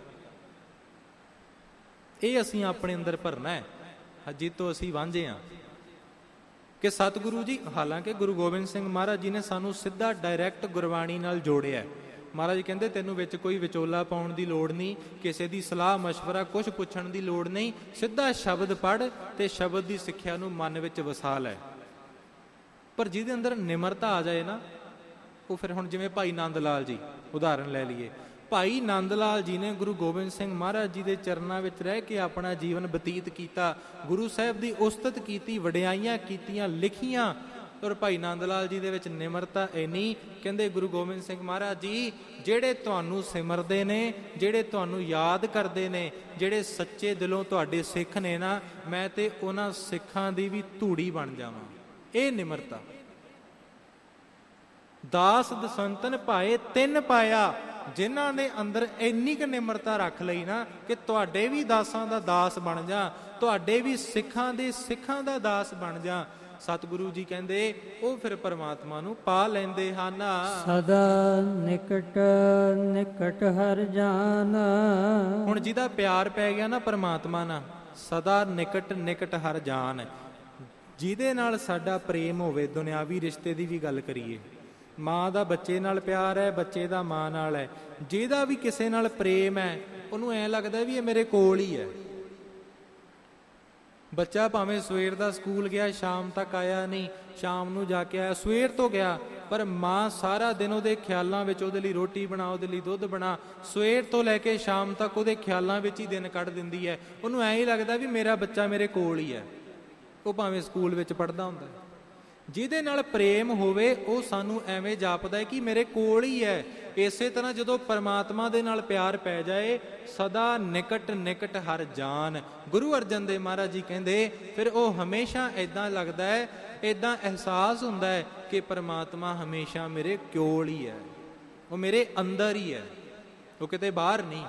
ਇਹ ਅਸੀਂ ਆਪਣੇ ਅੰਦਰ ਭਰਨਾ ਹੈ, ਜਿਸ ਤੋਂ ਅਸੀਂ ਵਾਂਝੇ ਹਾਂ। ਕਿ ਸਤਿਗੁਰੂ ਜੀ, ਹਾਲਾਂਕਿ ਗੁਰੂ ਗੋਬਿੰਦ ਸਿੰਘ ਮਹਾਰਾਜ ਜੀ ਨੇ ਸਾਨੂੰ ਸਿੱਧਾ ਡਾਇਰੈਕਟ ਗੁਰਬਾਣੀ ਨਾਲ ਜੋੜਿਆ। ਮਹਾਰਾਜ ਜੀ ਕਹਿੰਦੇ ਤੈਨੂੰ ਵਿੱਚ ਕੋਈ ਵਿਚੋਲਾ ਪਾਉਣ ਦੀ ਲੋੜ ਨਹੀਂ, ਕਿਸੇ ਦੀ ਸਲਾਹ ਮਸ਼ਵਰਾ ਕੁਝ ਪੁੱਛਣ ਦੀ ਲੋੜ ਨਹੀਂ, ਸਿੱਧਾ ਸ਼ਬਦ ਪੜ੍ਹ ਤੇ ਸ਼ਬਦ ਦੀ ਸਿੱਖਿਆ ਨੂੰ ਮਨ ਵਿੱਚ ਵਸਾ ਲੈ। ਪਰ ਜਿਹਦੇ ਅੰਦਰ ਨਿਮਰਤਾ ਆ ਜਾਏ ਨਾ, ਉਹ ਫਿਰ ਹੁਣ ਜਿਵੇਂ ਭਾਈ ਨੰਦ ਲਾਲ ਜੀ ਉਦਾਹਰਨ ਲੈ ਲਈਏ। ਭਾਈ ਨੰਦ ਲਾਲ ਜੀ ਨੇ ਗੁਰੂ ਗੋਬਿੰਦ ਸਿੰਘ ਮਹਾਰਾਜ ਜੀ ਦੇ ਚਰਨਾਂ ਵਿੱਚ ਰਹਿ ਕੇ ਆਪਣਾ ਜੀਵਨ ਬਤੀਤ ਕੀਤਾ, ਗੁਰੂ ਸਾਹਿਬ ਦੀ ਉਸਤਤ ਕੀਤੀ, ਵਡਿਆਈਆਂ ਕੀਤੀਆਂ, ਲਿਖੀਆਂ। ਔਰ ਭਾਈ ਨੰਦ ਲਾਲ ਜੀ ਦੇ ਵਿੱਚ ਨਿਮਰਤਾ ਇੰਨੀ, ਕਹਿੰਦੇ ਗੁਰੂ ਗੋਬਿੰਦ ਸਿੰਘ ਮਹਾਰਾਜ ਜੀ ਜਿਹੜੇ ਤੁਹਾਨੂੰ ਸਿਮਰਦੇ ਨੇ, ਜਿਹੜੇ ਤੁਹਾਨੂੰ ਯਾਦ ਕਰਦੇ ਨੇ, ਜਿਹੜੇ ਸੱਚੇ ਦਿਲੋਂ ਤੁਹਾਡੇ ਸਿੱਖ ਨੇ ਨਾ, ਮੈਂ ਤੇ ਉਹਨਾਂ ਸਿੱਖਾਂ ਦੀ ਵੀ ਧੂੜੀ ਬਣ ਜਾਵਾਂ। ਇਹ ਨਿਮਰਤਾ। ਦਾਸ ਦਸੰਤਨ ਭਾਏ ਤਿੰਨ ਪਾਇਆ, ਜਿਨ੍ਹਾਂ ਨੇ ਅੰਦਰ ਇੰਨੀ ਕੁ ਨਿਮਰਤਾ ਰੱਖ ਲਈ ਨਾ ਕਿ ਤੁਹਾਡੇ ਵੀ ਦਾਸਾਂ ਦਾ ਦਾਸ ਬਣ ਜਾ, ਤੁਹਾਡੇ ਵੀ ਸਿੱਖਾਂ ਦੇ ਸਿੱਖਾਂ ਦਾ ਦਾਸ ਬਣ ਜਾ। ਸਤਿਗੁਰੂ ਜੀ ਕਹਿੰਦੇ ਉਹ ਫਿਰ ਪਰਮਾਤਮਾ ਨੂੰ ਪਾ ਲੈਂਦੇ ਹਨ। ਸਦਾ ਨਿਕਟ ਨਿਕਟ ਹਰ ਜਾਨ। ਹੁਣ ਜਿਹਦਾ ਪਿਆਰ ਪੈ ਗਿਆ ਨਾ ਪਰਮਾਤਮਾ ਨਾਲ, ਸਦਾ ਨਿਕਟ ਨਿਕਟ ਹਰ ਜਾਨ, ਜਿਹਦੇ ਨਾਲ ਸਾਡਾ ਪ੍ਰੇਮ ਹੋਵੇ, ਦੁਨਿਆਵੀ ਰਿਸ਼ਤੇ ਦੀ ਵੀ ਗੱਲ ਕਰੀਏ, ਮਾਂ ਦਾ ਬੱਚੇ ਨਾਲ ਪਿਆਰ ਹੈ, ਬੱਚੇ ਦਾ ਮਾਂ ਨਾਲ ਹੈ, ਜਿਹਦਾ ਵੀ ਕਿਸੇ ਨਾਲ ਪ੍ਰੇਮ ਹੈ, ਉਹਨੂੰ ਐਂ ਲੱਗਦਾ ਵੀ ਇਹ ਮੇਰੇ ਕੋਲ ਹੀ ਹੈ। ਬੱਚਾ ਭਾਵੇਂ ਸਵੇਰ ਦਾ ਸਕੂਲ ਗਿਆ, ਸ਼ਾਮ ਤੱਕ ਆਇਆ ਨਹੀਂ, ਸ਼ਾਮ ਨੂੰ ਜਾ ਕੇ ਆਇਆ, ਸਵੇਰ ਤੋਂ ਗਿਆ, ਪਰ ਮਾਂ ਸਾਰਾ ਦਿਨ ਉਹਦੇ ਖਿਆਲਾਂ ਵਿੱਚ, ਉਹਦੇ ਲਈ ਰੋਟੀ ਬਣਾ, ਉਹਦੇ ਲਈ ਦੁੱਧ ਬਣਾ, ਸਵੇਰ ਤੋਂ ਲੈ ਕੇ ਸ਼ਾਮ ਤੱਕ ਉਹਦੇ ਖਿਆਲਾਂ ਵਿੱਚ ਹੀ ਦਿਨ ਕੱਢ ਦਿੰਦੀ ਹੈ। ਉਹਨੂੰ ਐਂ ਹੀ ਲੱਗਦਾ ਵੀ ਮੇਰਾ ਬੱਚਾ ਮੇਰੇ ਕੋਲ ਹੀ ਹੈ, ਉਹ ਭਾਵੇਂ ਸਕੂਲ ਵਿੱਚ ਪੜ੍ਹਦਾ ਹੁੰਦਾ। ਜਿਹਦੇ ਨਾਲ ਪ੍ਰੇਮ ਹੋਵੇ ਉਹ ਸਾਨੂੰ ਐਵੇਂ ਜਾਪਦਾ ਹੈ ਕਿ ਮੇਰੇ ਕੋਲ ਹੀ ਹੈ। ਇਸੇ ਤਰ੍ਹਾਂ ਜਦੋਂ ਪਰਮਾਤਮਾ ਦੇ ਨਾਲ ਪਿਆਰ ਪੈ ਜਾਏ, ਸਦਾ ਨਿਕਟ ਨਿਕਟ ਹਰ ਜਾਨ। ਗੁਰੂ ਅਰਜਨ ਦੇਵ ਮਹਾਰਾਜ ਜੀ ਕਹਿੰਦੇ ਫਿਰ ਉਹ ਹਮੇਸ਼ਾ ਏਦਾਂ ਲੱਗਦਾ ਹੈ, ਏਦਾਂ ਅਹਿਸਾਸ ਹੁੰਦਾ ਹੈ ਕਿ ਪਰਮਾਤਮਾ ਹਮੇਸ਼ਾ ਮੇਰੇ ਕੋਲ ਹੀ ਹੈ, ਉਹ ਮੇਰੇ ਅੰਦਰ ਹੀ ਹੈ, ਉਹ ਕਿਤੇ ਬਾਹਰ ਨਹੀਂ।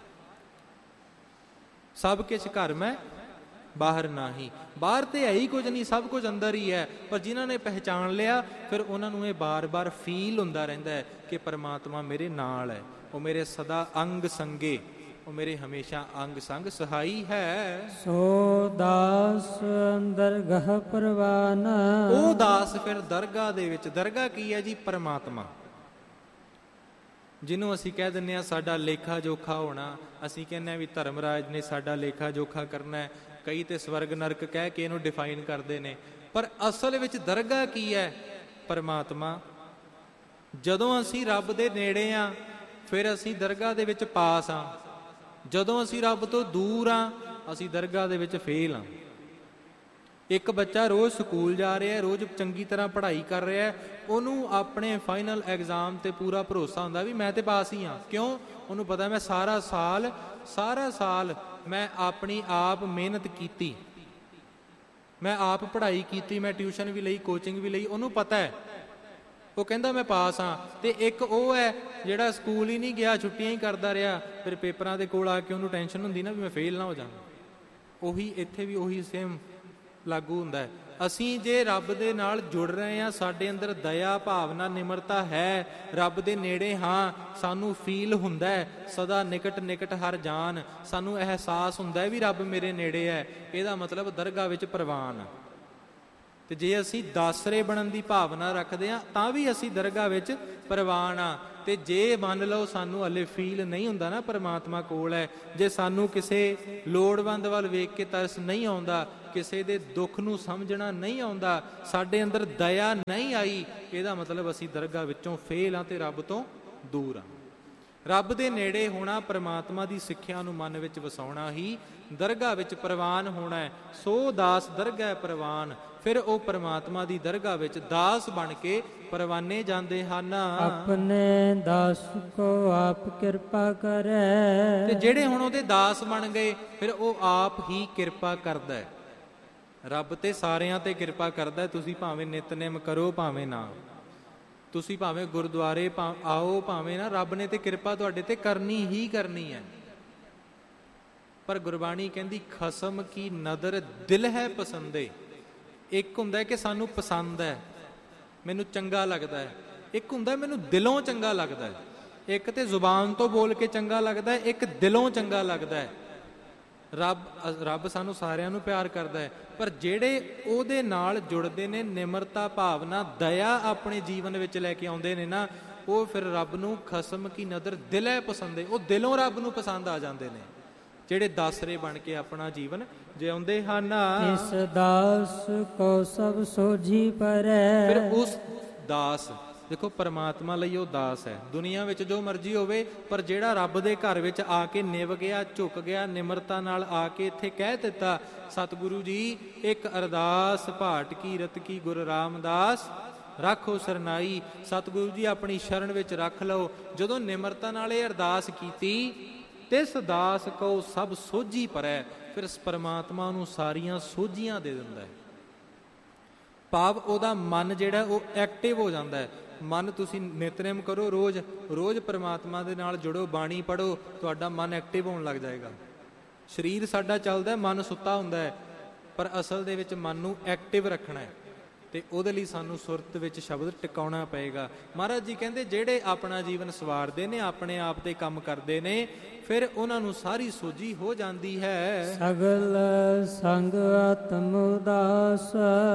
ਸਭ ਕੁਛ ਘਰ ਮੈਂ ਬਾਹਰ ਨਹੀਂ, ਬਾਹਰ ਤੇ ਹੈ ਹੀ ਕੁਝ ਨਹੀਂ, ਸਭ ਕੁਝ ਅੰਦਰ ਹੀ ਹੈ। ਪਰ ਜਿਨ੍ਹਾਂ ਨੇ ਪਹਿਚਾਣ ਲਿਆ, ਫਿਰ ਉਹਨਾਂ ਨੂੰ ਇਹ ਬਾਰ-ਬਾਰ ਫੀਲ ਹੁੰਦਾ ਰਹਿੰਦਾ ਹੈ ਕਿ ਪਰਮਾਤਮਾ ਮੇਰੇ ਨਾਲ ਹੈ, ਉਹ ਮੇਰੇ ਸਦਾ ਅੰਗ ਸੰਗੇ, ਉਹ ਮੇਰੇ ਹਮੇਸ਼ਾ ਅੰਗ ਸੰਗ ਸਹਾਈ ਹੈ। ਸੋ ਦਾਸ ਦਰਗਾਹ ਪ੍ਰਵਾਨ। ਉਹ ਦਾਸ ਫਿਰ ਦਰਗਾਹ ਦੇ ਵਿੱਚ, ਦਰਗਾਹ ਕੀ ਹੈ ਜੀ? ਪਰਮਾਤਮਾ, ਜਿਹਨੂੰ ਅਸੀਂ ਕਹਿ ਦਿੰਦੇ ਹਾਂ ਸਾਡਾ ਲੇਖਾ ਜੋਖਾ ਹੋਣਾ। ਅਸੀਂ ਕਹਿੰਦੇ ਹਾਂ ਵੀ ਧਰਮਰਾਜ ਨੇ ਸਾਡਾ ਲੇਖਾ ਜੋਖਾ ਕਰਨਾ ਹੈ। ਕਈ ਤੇ ਸਵਰਗ ਨਰਕ ਕਹਿ ਕੇ ਇਹਨੂੰ ਡਿਫਾਈਨ ਕਰਦੇ ਨੇ, ਪਰ ਅਸਲ ਵਿੱਚ ਦਰਗਾਹ ਕੀ ਹੈ? ਪਰਮਾਤਮਾ। ਜਦੋਂ ਅਸੀਂ ਰੱਬ ਦੇ ਨੇੜੇ ਹਾਂ, ਫਿਰ ਅਸੀਂ ਦਰਗਾਹ ਦੇ ਵਿੱਚ ਪਾਸ ਹਾਂ। ਜਦੋਂ ਅਸੀਂ ਰੱਬ ਤੋਂ ਦੂਰ ਹਾਂ, ਅਸੀਂ ਦਰਗਾਹ ਦੇ ਵਿੱਚ ਫੇਲ ਹਾਂ। ਇੱਕ ਬੱਚਾ ਰੋਜ਼ ਸਕੂਲ ਜਾ ਰਿਹਾ, ਰੋਜ਼ ਚੰਗੀ ਤਰ੍ਹਾਂ ਪੜ੍ਹਾਈ ਕਰ ਰਿਹਾ, ਉਹਨੂੰ ਆਪਣੇ ਫਾਈਨਲ ਐਗਜ਼ਾਮ ਤੇ ਪੂਰਾ ਭਰੋਸਾ ਹੁੰਦਾ ਵੀ ਮੈਂ ਤੇ ਪਾਸ ਹੀ ਹਾਂ। ਕਿਉਂ? ਉਹਨੂੰ ਪਤਾ ਮੈਂ ਸਾਰਾ ਸਾਲ ਮੈਂ ਆਪਣੀ ਆਪ ਮਿਹਨਤ ਕੀਤੀ, ਮੈਂ ਆਪ ਪੜ੍ਹਾਈ ਕੀਤੀ, ਮੈਂ ਟਿਊਸ਼ਨ ਵੀ ਲਈ, ਕੋਚਿੰਗ ਵੀ ਲਈ, ਉਹਨੂੰ ਪਤਾ ਹੈ, ਉਹ ਕਹਿੰਦਾ ਮੈਂ ਪਾਸ ਹਾਂ। ਤੇ ਇੱਕ ਉਹ ਹੈ ਜਿਹੜਾ ਸਕੂਲ ਹੀ ਨਹੀਂ ਗਿਆ, ਛੁੱਟੀਆਂ ਹੀ ਕਰਦਾ ਰਿਹਾ, ਫਿਰ ਪੇਪਰਾਂ ਦੇ ਕੋਲ ਆ ਕੇ ਉਹਨੂੰ ਟੈਨਸ਼ਨ ਹੁੰਦੀ ਨਾ ਵੀ ਮੈਂ ਫੇਲ ਨਾ ਹੋ ਜਾਵਾਂ। ਉਹੀ ਇੱਥੇ ਵੀ ਉਹੀ ਸੇਮ ਲਾਗੂ ਹੁੰਦਾ ਹੈ। ਅਸੀਂ ਜੇ ਰੱਬ ਦੇ ਨਾਲ ਜੁੜ ਰਹੇ ਹਾਂ, ਸਾਡੇ ਅੰਦਰ ਦਇਆ ਭਾਵਨਾ ਨਿਮਰਤਾ ਹੈ, ਰੱਬ ਦੇ ਨੇੜੇ ਹਾਂ, ਸਾਨੂੰ ਫੀਲ ਹੁੰਦਾ ਹੈ ਸਦਾ ਨਿਕਟ ਨਿਕਟ ਹਰ ਜਾਨ, ਸਾਨੂੰ ਅਹਿਸਾਸ ਹੁੰਦਾ ਹੈ ਵੀ ਰੱਬ ਮੇਰੇ ਨੇੜੇ ਹੈ, ਇਹਦਾ ਮਤਲਬ ਦਰਗਾਹ ਵਿੱਚ ਪ੍ਰਵਾਨ। ਤੇ ਜੇ ਅਸੀਂ ਦਾਸਰੇ ਬਣਨ ਦੀ ਭਾਵਨਾ ਰੱਖਦੇ ਹਾਂ ਤਾਂ ਵੀ ਅਸੀਂ ਦਰਗਾਹ ਵਿੱਚ ਪ੍ਰਵਾਨ ਹਾਂ। ਤੇ ਜੇ ਮੰਨ ਲਓ ਸਾਨੂੰ ਹਲੇ ਫੀਲ ਨਹੀਂ ਹੁੰਦਾ ਨਾ ਪਰਮਾਤਮਾ ਕੋਲ ਹੈ, ਜੇ ਸਾਨੂੰ ਕਿਸੇ ਲੋੜਵੰਦ ਵੱਲ ਵੇਖ ਕੇ ਤਰਸ ਨਹੀਂ ਆਉਂਦਾ ਕਿਸੇ ਦੇ ਦੁੱਖ ਨੂੰ ਸਮਝਣਾ ਨਹੀਂ ਆਉਂਦਾ, ਸਾਡੇ ਅੰਦਰ ਦਇਆ ਨਹੀਂ ਆਈ, ਇਹਦਾ ਮਤਲਬ ਅਸੀਂ ਦਰਗਾਹ ਵਿੱਚੋਂ ਫੇਲ ਹਾਂ ਤੇ ਰੱਬ ਤੋਂ ਦੂਰ ਹਾਂ। ਰੱਬ ਦੇ ਨੇੜੇ ਹੋਣਾ, ਪਰਮਾਤਮਾ ਦੀ ਸਿੱਖਿਆ ਨੂੰ ਮਨ ਵਿੱਚ ਵਸਾਉਣਾ ਹੀ ਦਰਗਾਹ ਵਿੱਚ ਪ੍ਰਵਾਨ ਹੋਣਾ ਹੈ। ਸੋ ਦਾਸ ਦਰਗਾਹ ਪ੍ਰਵਾਨ, ਫਿਰ ਉਹ ਪਰਮਾਤਮਾ ਦੀ ਦਰਗਾਹ ਵਿੱਚ ਦਾਸ ਬਣ ਕੇ ਪਰਵਾਨੇ ਜਾਂਦੇ ਹਨ। ਆਪਣੇ ਦਾਸ ਕੋ ਆਪ ਕਿਰਪਾ ਕਰੈ, ਤੇ ਜਿਹੜੇ ਹੁਣ ਉਹਦੇ ਦਾਸ ਬਣ ਗਏ, ਫਿਰ ਉਹ ਆਪ ਹੀ ਕਿਰਪਾ ਕਰਦਾ ਹੈ। ਰੱਬ ਤੇ ਸਾਰਿਆਂ ਤੇ ਕਿਰਪਾ ਕਰਦਾ। ਤੁਸੀਂ ਭਾਵੇਂ ਨਿਤਨੇਮ ਕਰੋ ਭਾਵੇਂ ਨਾ, ਤੁਸੀਂ ਭਾਵੇਂ ਗੁਰਦੁਆਰੇ ਆਓ ਭਾਵੇਂ ਨਾ, ਰੱਬ ਨੇ ਤੇ ਕਿਰਪਾ ਤੁਹਾਡੇ ਤੇ ਕਰਨੀ ਹੀ ਕਰਨੀ ਹੈ। ਪਰ ਗੁਰਬਾਣੀ ਕਹਿੰਦੀ ਖਸਮ ਕੀ ਨਦਰ ਦਿਲ ਹੈ ਪਸੰਦੇ। ਇੱਕ ਹੁੰਦਾ ਕਿ ਸਾਨੂੰ ਪਸੰਦ ਹੈ, ਮੈਨੂੰ ਚੰਗਾ ਲੱਗਦਾ ਹੈ, ਇੱਕ ਹੁੰਦਾ ਮੈਨੂੰ ਦਿਲੋਂ ਚੰਗਾ ਲੱਗਦਾ ਹੈ। ਇੱਕ ਤੇ ਜ਼ੁਬਾਨ ਤੋਂ ਬੋਲ ਕੇ ਚੰਗਾ ਲੱਗਦਾ ਹੈ, ਇੱਕ ਦਿਲੋਂ ਚੰਗਾ ਲੱਗਦਾ ਹੈ। ਰੱਬ ਸਾਨੂੰ ਸਾਰਿਆਂ ਨੂੰ ਪਿਆਰ ਕਰਦਾ ਹੈ, ਪਰ ਜਿਹੜੇ ਉਹਦੇ ਨਾਲ ਜੁੜਦੇ ਨੇ, ਨਿਮਰਤਾ ਭਾਵਨਾ ਦਇਆ ਆਪਣੇ ਜੀਵਨ ਵਿੱਚ ਲੈ ਕੇ ਆਉਂਦੇ ਨੇ ਨਾ, ਉਹ ਫਿਰ ਰੱਬ ਨੂੰ ਖਸਮ ਕੀ ਨਦਰ ਦਿਲ ਹੈ ਪਸੰਦੇ, ਉਹ ਦਿਲੋਂ ਰੱਬ ਨੂੰ ਪਸੰਦ ਆ ਜਾਂਦੇ ਨੇ, ਜਿਹੜੇ ਦਾਸਰੇ ਬਣ ਕੇ ਆਪਣਾ ਜੀਵਨ ਜਿਉਂਦੇ ਹਨ। ਇਸ ਦਾਸ ਕੋ ਸਭ ਸੋਝੀ ਪਰੈ, ਫਿਰ ਉਸ ਦਾਸ, ਦੇਖੋ ਪਰਮਾਤਮਾ ਲਈ ਉਹ ਦਾਸ ਹੈ। ਦੁਨੀਆ ਵਿੱਚ ਜੋ ਮਰਜ਼ੀ ਹੋਵੇ, ਪਰ ਜਿਹੜਾ ਰੱਬ ਦੇ ਘਰ ਵਿੱਚ ਆ ਕੇ ਨਿਵ ਗਿਆ, ਝੁਕ ਗਿਆ, ਨਿਮਰਤਾ ਨਾਲ ਆ ਕੇ ਇੱਥੇ ਕਹਿ ਦਿੱਤਾ, ਸਤਿਗੁਰੂ ਜੀ ਇੱਕ ਅਰਦਾਸ ਭਾਟ ਕੀ ਰਤ ਕੀ ਗੁਰੂ ਰਾਮਦਾਸ ਰੱਖੋ ਸਰਨਾਈ, ਸਤਿਗੁਰੂ ਜੀ ਆਪਣੀ ਸ਼ਰਨ ਵਿੱਚ ਰੱਖ ਲਓ। ਜਦੋਂ ਨਿਮਰਤਾ ਨਾਲ ਇਹ ਅਰਦਾਸ ਕੀਤੀ, ਤਿਸ ਦਾਸ ਕੋ ਸਭ ਸੋਝੀ ਪਰੈ, ਫਿਰ ਪਰਮਾਤਮਾ ਨੂੰ ਸਾਰੀਆਂ ਸੋਝੀਆਂ ਦੇ ਦਿੰਦਾ ਹੈ। ਭਾਵ ਉਹਦਾ ਮਨ ਜਿਹੜਾ ਉਹ ਐਕਟਿਵ ਹੋ ਜਾਂਦਾ ਹੈ। ਮਨ ਤੁਸੀਂ ਨਿਤਨੇਮ ਕਰੋ, ਰੋਜ਼ ਪਰਮਾਤਮਾ ਦੇ ਨਾਲ ਜੁੜੋ, ਬਾਣੀ ਪੜ੍ਹੋ, ਤੁਹਾਡਾ ਮਨ ਐਕਟਿਵ ਹੋਣ ਲੱਗ ਜਾਏਗਾ। ਸਰੀਰ ਸਾਡਾ ਚੱਲਦਾ, ਮਨ ਸੁੱਤਾ ਹੁੰਦਾ ਹੈ, ਪਰ ਅਸਲ ਦੇ ਵਿੱਚ ਮਨ ਨੂੰ ਐਕਟਿਵ ਰੱਖਣਾ ਹੈ, ਤੇ ਉਹਦੇ ਲਈ ਸਾਨੂੰ ਸੁਰਤ ਵਿੱਚ ਸ਼ਬਦ ਟਿਕਾਉਣਾ ਪਏਗਾ। ਮਹਾਰਾਜ ਜੀ ਕਹਿੰਦੇ ਜਿਹੜੇ ਆਪਣਾ ਜੀਵਨ ਸਵਾਰਦੇ ਨੇ, ਆਪਣੇ ਆਪ ਤੇ ਕੰਮ ਕਰਦੇ ਨੇ, ਫਿਰ ਉਹਨਾਂ ਨੂੰ ਸਾਰੀ ਸੋਝੀ ਹੋ ਜਾਂਦੀ ਹੈ। ਸਗਲ ਸੰਗ ਆਤਮ ਉਦਾਸ,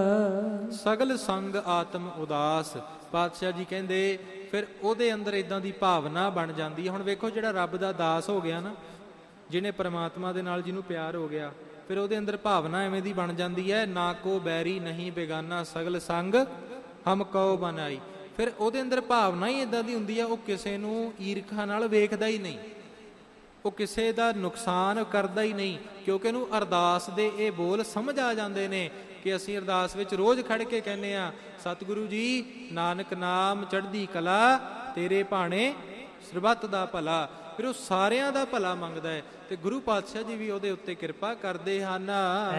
ਸਗਲ ਸੰਗ ਆਤਮ ਉਦਾਸ, ਪਾਤਸ਼ਾਹ ਜੀ ਕਹਿੰਦੇ ਫਿਰ ਉਹਦੇ ਅੰਦਰ ਇਦਾਂ ਦੀ ਭਾਵਨਾ ਬਣ ਜਾਂਦੀ ਹੈ। ਹੁਣ ਵੇਖੋ, ਜਿਹੜਾ ਰੱਬ ਦਾ ਦਾਸ ਹੋ ਗਿਆ ਨਾ, ਜਿਹਨੇ ਪਰਮਾਤਮਾ ਦੇ ਨਾਲ ਜਿਹਨੂੰ ਪਿਆਰ ਹੋ ਗਿਆ, ਫਿਰ ਉਹਦੇ ਅੰਦਰ ਭਾਵਨਾ ਐਵੇਂ ਦੀ ਬਣ ਜਾਂਦੀ ਹੈ, ਨਾ ਕੋ ਬੈਰੀ ਨਹੀਂ ਬੇਗਾਨਾ ਸਗਲ ਸੰਗ ਹਮ ਕਉ ਬਨਾਈ। ਫਿਰ ਉਹਦੇ ਅੰਦਰ ਭਾਵਨਾ ਹੀ ਇਦਾਂ ਦੀ ਹੁੰਦੀ ਹੈ, ਉਹ ਕਿਸੇ ਨੂੰ ਈਰਖਾ ਨਾਲ ਵੇਖਦਾ ਹੀ ਨਹੀਂ, ਉਹ ਕਿਸੇ ਦਾ ਨੁਕਸਾਨ ਕਰਦਾ ਹੀ ਨਹੀਂ, ਕਿਉਂਕਿ ਇਹਨੂੰ ਅਰਦਾਸ ਦੇ ਇਹ ਬੋਲ ਸਮਝ ਆ ਜਾਂਦੇ ਨੇ ਕਿ ਅਸੀਂ ਅਰਦਾਸ ਵਿੱਚ ਰੋਜ਼ ਖੜ ਕੇ ਕਹਿੰਦੇ ਆ, ਸਤਿਗੁਰੂ ਜੀ ਨਾਨਕ ਨਾਮ ਚੜ੍ਹਦੀ ਕਲਾ, ਤੇਰੇ ਭਾਣੇ ਸਰਬੱਤ ਦਾ ਭਲਾ। ਫਿਰ ਉਹ ਸਾਰਿਆਂ ਦਾ ਭਲਾ ਮੰਗਦਾ ਹੈ, ਤੇ ਗੁਰੂ ਪਾਤਸ਼ਾਹ ਜੀ ਵੀ ਉਹਦੇ ਉੱਤੇ ਕਿਰਪਾ ਕਰਦੇ ਹਨ।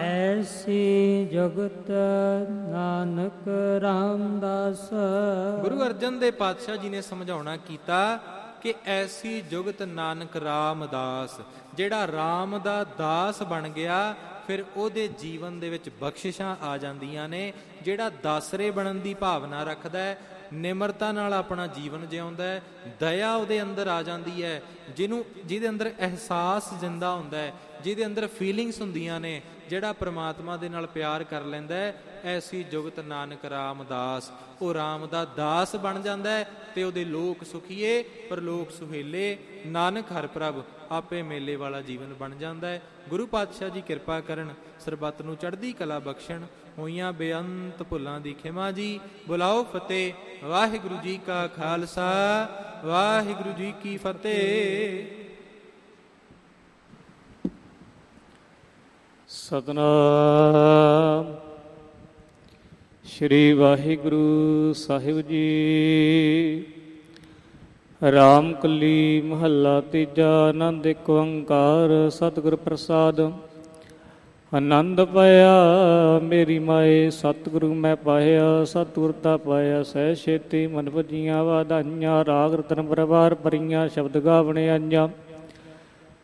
ਐਸੀ ਜੁਗਤ ਨਾਨਕ ਰਾਮਦਾਸ, ਗੁਰੂ ਅਰਜਨ ਦੇਵ ਪਾਤਸ਼ਾਹ ਜੀ ਨੇ ਸਮਝਾਉਣਾ ਕੀਤਾ ਕਿ ਐਸੀ ਜੁਗਤ ਨਾਨਕ ਰਾਮਦਾਸ, ਜਿਹੜਾ ਰਾਮ ਦਾ ਦਾਸ ਬਣ ਗਿਆ, ਫਿਰ ਉਹਦੇ ਜੀਵਨ ਦੇ ਵਿੱਚ ਬਖਸ਼ਿਸ਼ਾਂ ਆ ਜਾਂਦੀਆਂ ਨੇ। ਜਿਹੜਾ ਦਾਸਰੇ ਬਣਨ ਦੀ ਭਾਵਨਾ ਰੱਖਦਾ ਹੈ, ਨਿਮਰਤਾ ਨਾਲ ਆਪਣਾ ਜੀਵਨ ਜਿਉਂਦਾ ਹੈ, ਦਇਆ ਉਹਦੇ ਅੰਦਰ ਆ ਜਾਂਦੀ ਹੈ, ਜਿਹਦੇ ਅੰਦਰ ਅਹਿਸਾਸ ਜਿੰਦਾ ਹੁੰਦਾ ਹੈ, ਜਿਹਦੇ ਅੰਦਰ ਫੀਲਿੰਗਸ ਹੁੰਦੀਆਂ ਨੇ, ਜਿਹੜਾ ਪ੍ਰਮਾਤਮਾ ਦੇ ਨਾਲ ਪਿਆਰ ਕਰ ਲੈਂਦਾ ਹੈ, ਐਸੀ ਜੁਗਤ ਨਾਨਕ ਰਾਮਦਾਸ, ਉਹ ਰਾਮ ਦਾ ਦਾਸ ਬਣ ਜਾਂਦਾ ਹੈ, ਤੇ ਉਹਦੇ ਲੋਕ ਸੁਖੀਏ ਪਰਲੋਕ ਸੁਹੇਲੇ, ਨਾਨਕ ਹਰਿ ਪ੍ਰਭ ਆਪੇ ਮੇਲੇ ਵਾਲਾ ਜੀਵਨ ਬਣ ਜਾਂਦਾ ਹੈ। ਗੁਰੂ ਪਾਤਸ਼ਾਹ ਜੀ ਕਿਰਪਾ ਕਰਨ, ਸਰਬੱਤ ਨੂੰ ਚੜ੍ਹਦੀ ਕਲਾ ਬਖਸ਼ਣ। ਹੋਈਆਂ ਬੇਅੰਤ ਭੁੱਲਾਂ ਦੀ ਖਿਮਾ ਜੀ, ਬੁਲਾਓ ਫਤਿਹ। ਵਾਹਿਗੁਰੂ ਜੀ ਕਾ ਖਾਲਸਾ, ਵਾਹਿਗੁਰੂ ਜੀ ਕੀ ਫਤਿਹ। ਸਤਿਨਾਮ ਸ੍ਰੀ ਵਾਹਿਗੁਰੂ ਸਾਹਿਬ ਜੀ। ਰਾਮ ਕਲੀ ਮਹੱਲਾ ਤੀਜਾ। ਆਨੰਦ ਏਕ ਓੰਕਾਰ ਸਤਿਗੁਰ ਪ੍ਰਸਾਦ। ਆਨੰਦ ਪਾਇਆ ਮੇਰੀ ਮਾਏ, ਸਤਿਗੁਰੂ ਮੈਂ ਪਾਇਆ, ਸਤਿਗੁਰ ਤਾ ਪਾਇਆ ਸਹਿ ਛੇਤੀ। ਮਨ ਭਜੀਆਂ ਵਾਧਾਈਆਂ, ਰਾਗ ਰਤਨ ਪਰਵਾਰ ਭਰੀਆਂ, ਸ਼ਬਦ ਗਾਵਣੇ ਆਈਆਂ।